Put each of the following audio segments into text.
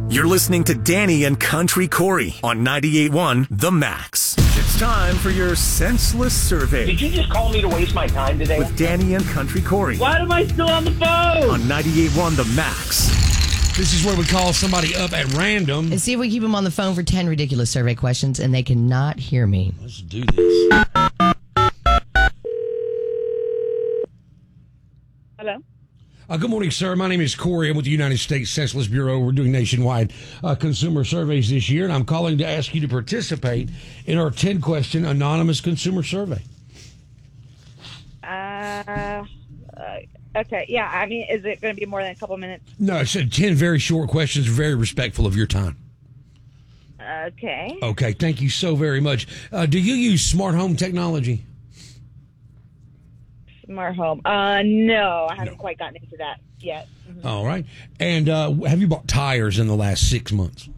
You're listening to Danny and Country Corey on 98.1 The Max. It's time for your senseless survey. Did you just call me to waste my time today? With Danny and Country Corey. Why am I still on the phone? On 98.1 The Max. This is where we call somebody up at random. And see if we keep them on the phone for 10 ridiculous survey questions, and they cannot hear me. Let's do this. Hello? Good morning, sir. My name is Corey. I'm with the United States Census Bureau. We're doing nationwide consumer surveys this year, and I'm calling to ask you to participate in our 10-question anonymous consumer survey. Okay, yeah, I mean, is it going to be more than a couple minutes? No, it's 10 very short questions, very respectful of your time. Okay. Okay, thank you so very much. Do you use smart home technology? Smart home. No, I haven't quite gotten into that yet. Mm-hmm. All right. And have you bought tires in the last 6 months?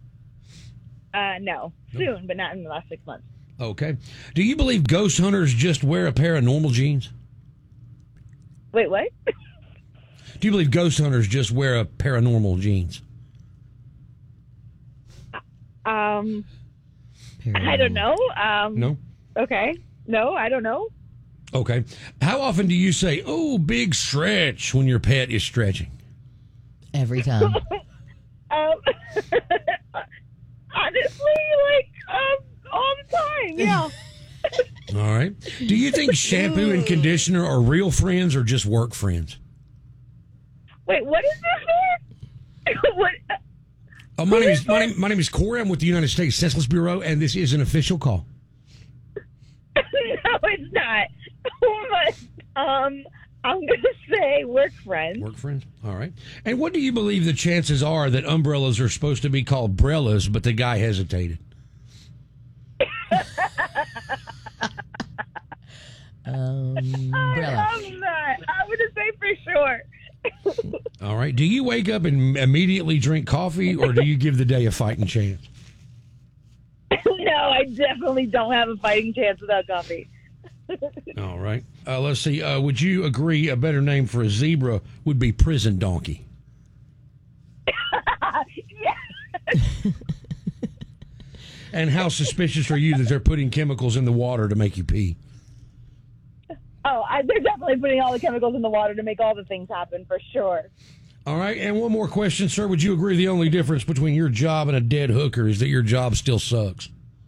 No. Soon, but not in the last 6 months. Okay. Do you believe ghost hunters just wear a pair of normal jeans? Wait, what? Do you believe ghost hunters just wear a pair of normal jeans? I don't know. No? Okay. No, I don't know. Okay. How often do you say, "Oh, big stretch," when your pet is stretching? Every time. Honestly, all the time, yeah. All right. Do you think shampoo and conditioner are real friends or just work friends? Wait, what is this for? What? My name is Corey. I'm with the United States Census Bureau, and this is an official call. No, it's not. But, I'm going to say work friends. Work friends? All right. And what do you believe the chances are that umbrellas are supposed to be called brellas, but the guy hesitated? Umbrella. I'm not. I'm going to say for sure. All right. Do you wake up and immediately drink coffee, or do you give the day a fighting chance? No, I definitely don't have a fighting chance without coffee. All right. Let's see. Would you agree a better name for a zebra would be prison donkey? Yeah. And how suspicious are you that they're putting chemicals in the water to make you pee? They're definitely putting all the chemicals in the water to make all the things happen, for sure. All right. And one more question, sir. Would you agree the only difference between your job and a dead hooker is that your job still sucks?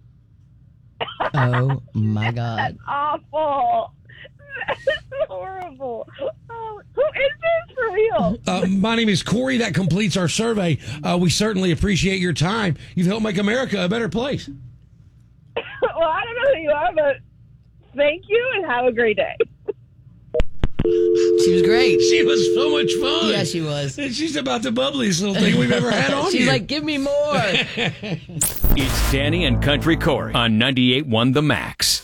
Oh, my God. That's awful. That's horrible. Oh, who is this for real? My name is Corey. That completes our survey. We certainly appreciate your time. You've helped make America a better place. Well, I don't know who you are, but thank you and have a great day. She was great. She was so much fun. Yeah, she was. And she's about the bubbliest little thing we've ever had on She's here. like, give me more. It's Danny and Country Corey on 98.1 The Max.